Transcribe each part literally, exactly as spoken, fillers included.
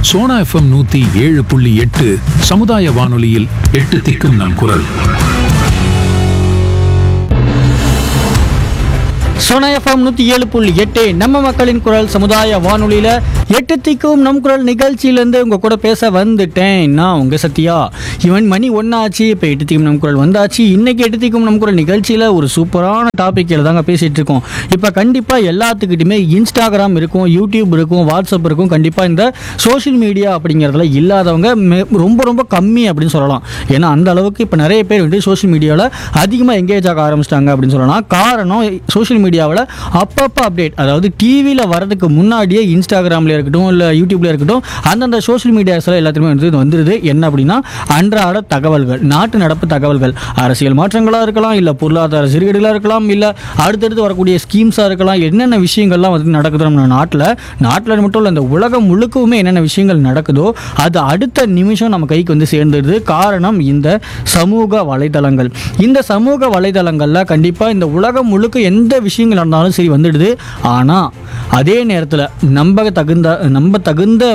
Sona FM நூத்தி ஏழு புள்ளி எட்டு சமுதாய வானொலியில் எட்டு திக்கும் நம் குரல். சோனா எஃப்எம் நூற்றி ஏழு புள்ளி எட்டு நம்ம மக்களின் குரல் சமுதாய வானொலியில் எட்டு திக்கும் நம் குரல் நிகழ்ச்சியிலேருந்து உங்கள் கூட பேச வந்துட்டேன். நான் உங்கள் சத்யா. இவன் மணி ஒன்றாச்சு, இப்போ எட்டு திக்கும் நம் குரல் வந்தாச்சு. இன்றைக்கி எட்டு திக்கும் நம் குரல் நிகழ்ச்சியில் ஒரு சூப்பரான டாப்பிக்கில் தாங்க பேசிகிட்டு இருக்கோம். இப்போ கண்டிப்பாக எல்லாத்துக்கிட்டையுமே இன்ஸ்டாகிராம் இருக்கும், யூடியூப் இருக்கும், வாட்ஸ்அப் இருக்கும். கண்டிப்பாக இந்த சோஷியல் மீடியா அப்படிங்கிறதுல இல்லாதவங்க ரொம்ப ரொம்ப கம்மி அப்படின்னு சொல்லலாம். ஏன்னா அந்த அளவுக்கு இப்போ நிறைய பேர் வந்து சோஷியல் மீடியாவில் அதிகமாக எங்கேஜ் ஆக ஆரம்பிச்சிட்டாங்க அப்படின்னு சொல்லலாம். காரணம் சோஷியல் மீடியாவில் அப்பப்போ அப்டேட், அதாவது டிவியில் வரதுக்கு முன்னாடியே இன்ஸ்டாகிராமில் இருக்கட்டும் இல்லை யூடியூப்ல இருக்கட்டும் அந்தந்த சோஷியல் மீடியாஸில் எல்லாத்துக்குமே வந்து வந்துடுது. என்ன அப்படின்னா அன்றாட தகவல்கள், நாட்டு நடப்பு தகவல்கள், அரசியல் மாற்றங்களாக இருக்கலாம், இல்லை பொருளாதார சீர்கேடுகளாக இருக்கலாம், இல்லை அடுத்தடுத்து வரக்கூடிய ஸ்கீம்ஸாக இருக்கலாம். என்னென்ன விஷயங்கள்லாம் வந்து நடக்குது நம்ம நாட்டில் நாட்டில் மட்டும் இல்லை இந்த உலகம் முழுக்கவுமே என்னென்ன விஷயங்கள் நடக்குதோ அது அடுத்த நிமிஷம் நம்ம கைக்கு வந்து சேர்ந்துடுது. காரணம் இந்த சமூக வலைதளங்கள். இந்த சமூக வலைதளங்களில் கண்டிப்பாக இந்த உலகம் முழுக்க எந்த விஷயங்கள் நடந்தாலும் சரி வந்துடுது. ஆனால் அதே நேரத்தில் நம்ப தகுந்த நம்ப தகுந்த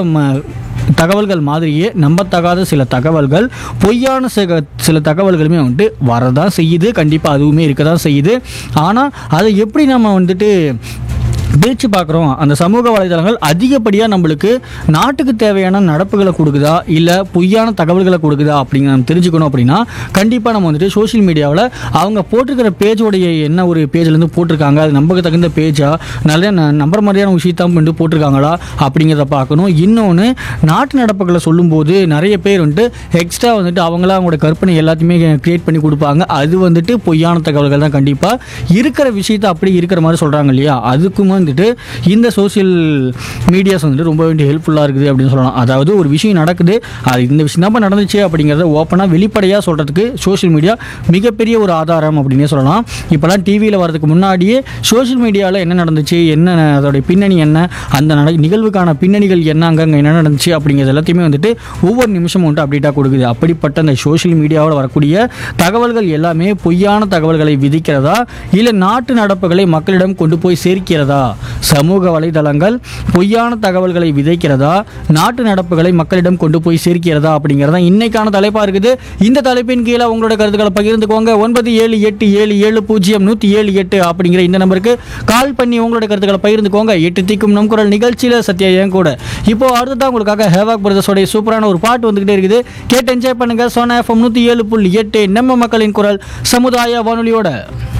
தகவல்கள் மாதிரியே நம்பத்தகாத சில தகவல்கள், பொய்யான சில சில தகவல்களுமே வந்துட்டு வரதான் செய்யுது. கண்டிப்பாக அதுவுமே இருக்க தான் செய்யுது. ஆனால் அதை எப்படி நம்ம வந்துட்டு பிரித்து பார்க்குறோம்? அந்த சமூக வலைதளங்கள் அதிகப்படியாக நம்மளுக்கு நாட்டுக்கு தேவையான நடப்புகளை கொடுக்குதா இல்லை பொய்யான தகவல்களை கொடுக்குதா அப்படிங்கிற நம்ம தெரிஞ்சுக்கணும். அப்படின்னா கண்டிப்பாக நம்ம வந்துட்டு சோஷியல் மீடியாவில் அவங்க போட்டிருக்கிற பேஜோடைய என்ன ஒரு பேஜ்லேருந்து போட்டிருக்காங்க, அது நம்பக்கு தகுந்த பேஜா, நல்ல நம்பர் மாதிரியான விஷயத்தான் வந்து போட்டிருக்காங்களா அப்படிங்கிறத பார்க்கணும். இன்னொன்று, நாட்டு நடப்புகளை சொல்லும்போது நிறைய பேர் வந்துட்டு எக்ஸ்ட்ரா வந்துட்டு அவங்களா அவங்களோட கற்பனை எல்லாத்தையுமே க்ரியேட் பண்ணி கொடுப்பாங்க. அது வந்துட்டு பொய்யான தகவல்கள் தான். கண்டிப்பாக இருக்கிற விஷயத்தை அப்படி இருக்கிற மாதிரி சொல்கிறாங்க இல்லையா, அதுக்குமே வந்துட்டு இந்த சோஷியல் மீடியாஸ் வந்துட்டு ரொம்ப வேண்டிய ஹெல்ப்ஃபுல்லாக இருக்குது அப்படின்னு சொல்லலாம். அதாவது ஒரு விஷயம் நடக்குது, அது இந்த விஷயம் தான் நடந்துச்சு அப்படிங்கிறத ஓப்பனாக வெளிப்படையாக சொல்கிறதுக்கு சோஷியல் மீடியா மிகப்பெரிய ஒரு ஆதாரம் அப்படின்னே சொல்லலாம். இப்போலாம் டிவியில் வரதுக்கு முன்னாடியே சோஷியல் மீடியாவில் என்ன நடந்துச்சு, என்ன அதோடைய பின்னணி என்ன, அந்த நட நிகழ்வுக்கான பின்னணிகள் என்ன, அங்கங்கே என்ன நடந்துச்சு அப்படிங்கிறது எல்லாத்தையுமே வந்துட்டு ஒவ்வொரு நிமிஷமும் வந்துட்டு அப்டேட்டாக கொடுக்குது. அப்படிப்பட்ட அந்த சோஷியல் மீடியாவில் வரக்கூடிய தகவல்கள் எல்லாமே பொய்யான தகவல்களை விதிக்கிறதா இல்லை நாட்டு நடப்புகளை மக்களிடம் கொண்டு போய் சேர்க்கிறதா? சமூக வலைதளங்கள் பொய்யான தகவல்களை விதைக்கிறதா, நாட்டு நடப்புகளை மக்களிடம் கொண்டு போய் சேர்க்கிறதா அப்படிங்கிறதா இன்னைக்கான தலைப்பா இருக்குது. இந்த தலைப்பின் கீழே உங்களோட கருத்துக்களை பகிர்ந்துக்கோங்க. ஒன்பது ஏழு எட்டு ஏழு ஏழு பூஜ்ஜியம் நூற்றி ஏழு எட்டு அப்படிங்கிற இந்த நம்பருக்கு கால் பண்ணி உங்களோட கருத்துக்களை பகிர்ந்துக்கோங்க. எட்டு திக்கும் நம் குரல் நிகழ்ச்சியில் சத்யா ஏன் கூட. இப்போ அடுத்ததான் உங்களுக்காக ஹேவாக் பிரதர்ஸோடைய சூப்பரான ஒரு பாட்டு வந்துகிட்டே இருக்குது. கேட்டு என்ஜாய் பண்ணுங்க. சோனா எஃப்எம் நூற்றி ஏழு புள்ளி எட்டு நம்ம மக்களின் குரல் சமுதாய வானொலியோட.